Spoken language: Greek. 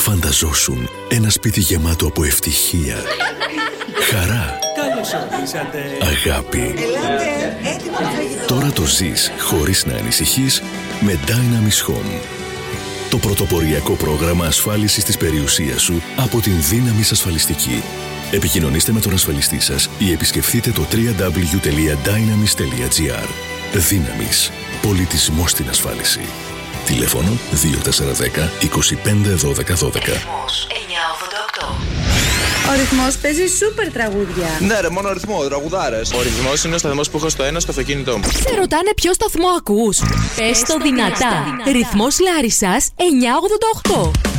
Φανταζόσουν ένα σπίτι γεμάτο από ευτυχία, χαρά, αγάπη. Τώρα το ζεις χωρίς να ανησυχείς με Dynamis Home. Το πρωτοποριακό πρόγραμμα ασφάλισης της περιουσίας σου από την Dynamis Ασφαλιστική. Επικοινωνήστε με τον ασφαλιστή σας ή επισκεφτείτε το www.dynamis.gr. Dynamis. Πολιτισμός στην ασφάλιση. Τηλέφωνο 2410 25 12 12. Ρυθμός 988. Ο Ρυθμός παίζει σούπερ τραγούδια. Ναι, ρε, μόνο ρυθμό, τραγουδάρες. Ο Ρυθμός είναι ο σταθμός που έχω στο ένα στο αυτοκίνητό μου. Σε ρωτάνε ποιο σταθμό ακούς. Πες το δυνατά. Ρυθμός Λάρισσας 988.